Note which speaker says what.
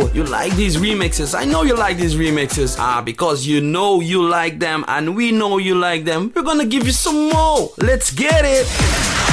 Speaker 1: you like these remixes. I know you like these remixes. Because you know you like them and we know you like them. We're gonna give you some more. Let's get it.